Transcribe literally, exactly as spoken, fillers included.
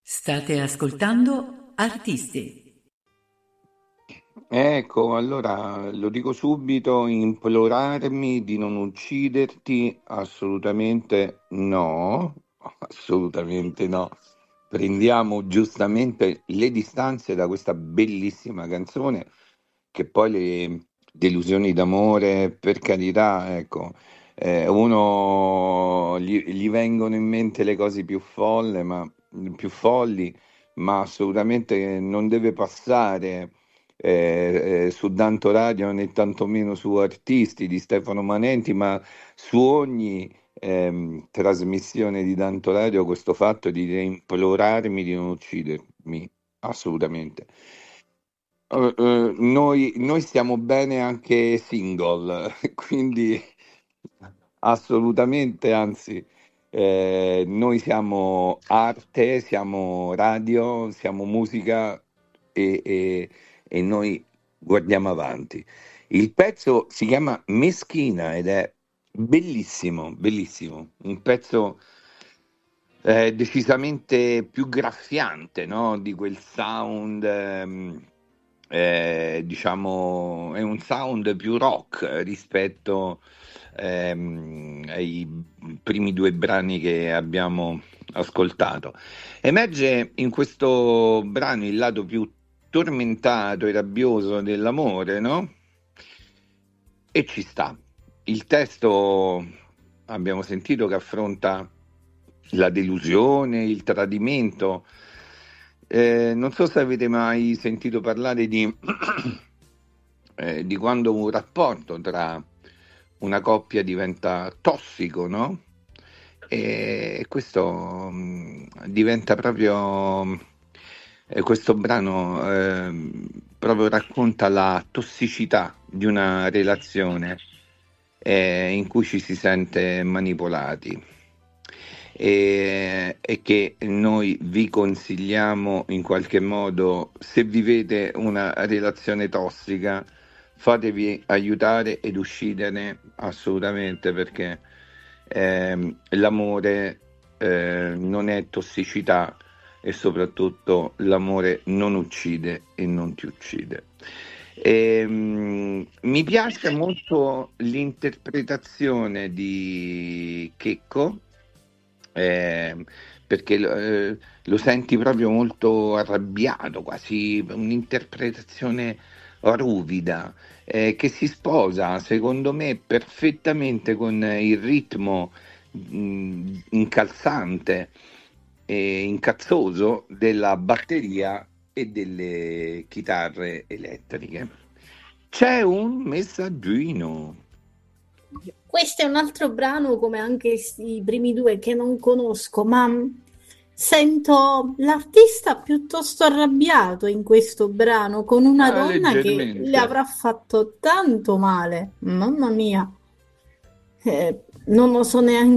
State ascoltando Artisti. Ecco, allora lo dico subito, implorarmi di non ucciderti, assolutamente no, assolutamente no. Prendiamo giustamente le distanze da questa bellissima canzone, che poi le delusioni d'amore, per carità, ecco, eh, uno gli, gli vengono in mente le cose più folle, ma più folli, ma assolutamente non deve passare eh, eh, su Danto Radio né tantomeno su Artisti di Stefano Manenti, ma su ogni ehm, trasmissione di Danto Radio questo fatto di implorarmi di non uccidermi, assolutamente. Eh, eh, noi, noi stiamo bene anche single, quindi assolutamente, anzi, eh, noi siamo arte, siamo radio, siamo musica e, e- e noi guardiamo avanti. Il pezzo si chiama Meschina ed è bellissimo, bellissimo, un pezzo eh, decisamente più graffiante, no? Di quel sound, ehm, eh, diciamo, è un sound più rock rispetto ehm, ai primi due brani che abbiamo ascoltato. Emerge in questo brano il lato più tormentato e rabbioso dell'amore, no? E ci sta. Il testo abbiamo sentito che affronta la delusione, il tradimento. Eh, non so se avete mai sentito parlare di, eh, di quando un rapporto tra una coppia diventa tossico, no? E questo mh, diventa proprio, eh, questo brano ehm, proprio racconta la tossicità di una relazione eh, in cui ci si sente manipolati e, e che noi vi consigliamo in qualche modo, se vivete una relazione tossica, fatevi aiutare ed uscitene assolutamente, perché ehm, l'amore eh, non è tossicità e soprattutto l'amore non uccide e non ti uccide. Ehm, mi piace molto l'interpretazione di Checco, eh, perché eh, lo senti proprio molto arrabbiato, quasi un'interpretazione ruvida, eh, che si sposa, secondo me, perfettamente con il ritmo mh, incalzante e incazzoso della batteria e delle chitarre elettriche. C'è un messaggino. Questo è un altro brano, come anche i primi due, che non conosco, ma sento l'artista piuttosto arrabbiato in questo brano con una Ah, donna che le leggermente. avrà fatto tanto male. Mamma mia. Eh, non lo so neanche